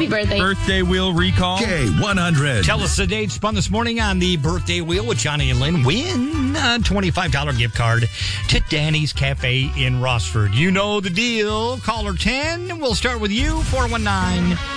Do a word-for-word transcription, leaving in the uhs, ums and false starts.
Happy birthday. Birthday wheel recall. K one hundred. Tell us the date spun this morning on the birthday wheel with Johnny and Lynn. Win a twenty-five dollars gift card to Danny's Cafe in Rossford. You know the deal. Caller ten. We'll start with you, four one nine